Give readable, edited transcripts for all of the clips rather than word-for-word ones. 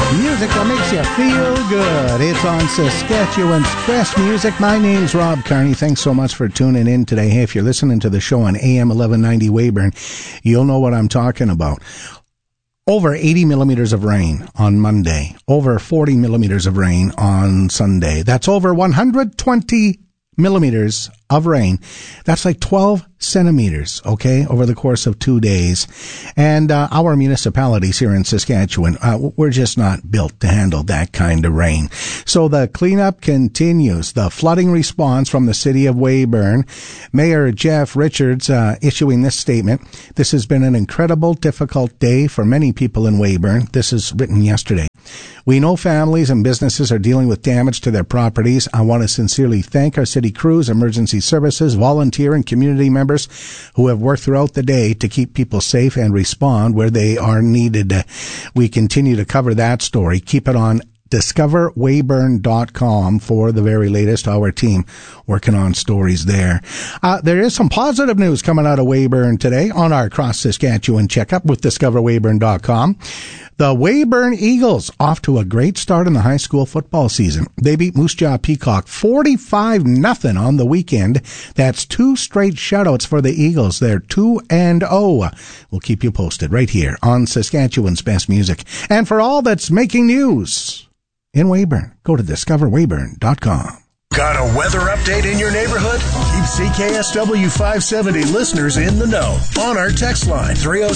Music that makes you feel good. It's on Saskatchewan's Best Music. My name's Rob Carney. Thanks so much for tuning in today. Hey, if you're listening to the show on AM 1190 Weyburn, you'll know what I'm talking about. Over 80 millimeters of rain on Monday. Over 40 millimeters of rain on Sunday. That's over 120 millimeters of rain. That's like 12 centimeters, okay, over the course of 2 days. And our municipalities here in Saskatchewan, we're just not built to handle that kind of rain. So the cleanup continues. The flooding response from the city of Weyburn. Mayor Jeff Richards issuing this statement. This has been an incredible, difficult day for many people in Weyburn. This is written yesterday. We know families and businesses are dealing with damage to their properties. I want to sincerely thank our city crews, emergency services, volunteer and community members who have worked throughout the day to keep people safe and respond where they are needed. We continue to cover that story. Keep it on discoverweyburn.com for the very latest. Our team working on stories there. There is some positive news coming out of Weyburn today on our Cross Saskatchewan checkup with discoverweyburn.com. The Weyburn Eagles off to a great start in the high school football season. They beat Moose Jaw Peacock 45-0 on the weekend. That's 2 straight shutouts for the Eagles. They're 2-0. We'll keep you posted right here on Saskatchewan's Best Music. And for all that's making news in Weyburn, go to discoverweyburn.com. Got a weather update in your neighborhood? Keep CKSW 570 listeners in the know on our text line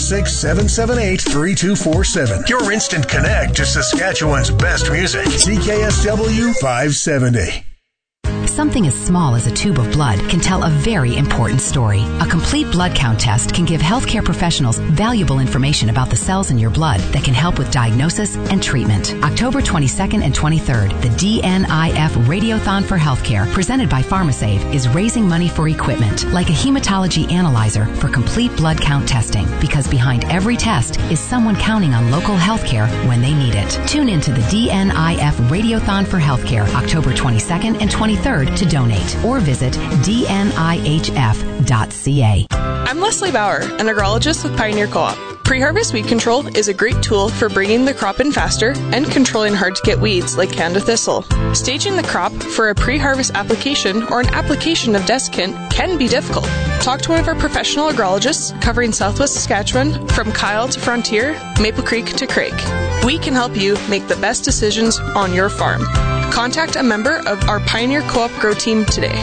306-778-3247. Your instant connect to Saskatchewan's best music. CKSW 570. Something as small as a tube of blood can tell a very important story. A complete blood count test can give healthcare professionals valuable information about the cells in your blood that can help with diagnosis and treatment. October 22nd and 23rd, the DNIF Radiothon for Healthcare, presented by PharmaSave, is raising money for equipment like a hematology analyzer for complete blood count testing, because behind every test is someone counting on local healthcare when they need it. Tune in to the DNIF Radiothon for Healthcare, October 22nd and 23rd to donate, or visit dnihf.ca. I'm Leslie Bauer, an agrologist with Pioneer Co-op. Pre-harvest weed control is a great tool for bringing the crop in faster and controlling hard-to-get weeds like Canada thistle. Staging the crop for a pre-harvest application or an application of desiccant can be difficult. Talk to one of our professional agrologists covering Southwest Saskatchewan from Kyle to Frontier, Maple Creek to Craig. We can help you make the best decisions on your farm. Contact a member of our Pioneer Co-op Grow Team today.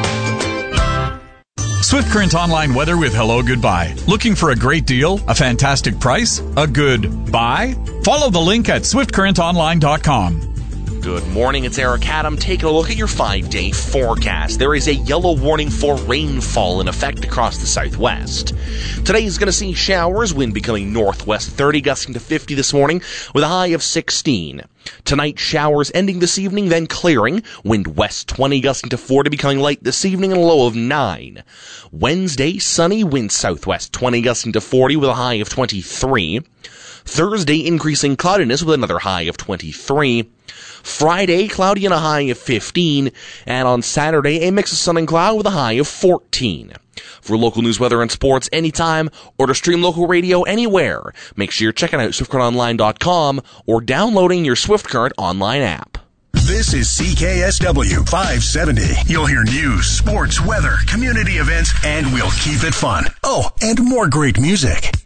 Swift Current Online weather with Hello Goodbye. Looking for a great deal? A fantastic price? A good buy? Follow the link at swiftcurrentonline.com. Good morning, it's Eric Adam. Taking a look at your 5-day forecast. There is a yellow warning for rainfall in effect across the southwest. Today is going to see showers, wind becoming northwest 30, gusting to 50 this morning with a high of 16. Tonight, showers ending this evening, then clearing. Wind west 20, gusting to 40, becoming light this evening and a low of 9. Wednesday, sunny, wind southwest 20, gusting to 40 with a high of 23. Thursday, increasing cloudiness with another high of 23. Friday, cloudy and a high of 15. And on Saturday, a mix of sun and cloud with a high of 14. For local news, weather, and sports anytime, or to stream local radio anywhere, make sure you're checking out SwiftCurrentOnline.com or downloading your Swift Current online app. This is CKSW 570. You'll hear news, sports, weather, community events, and we'll keep it fun. Oh, and more great music.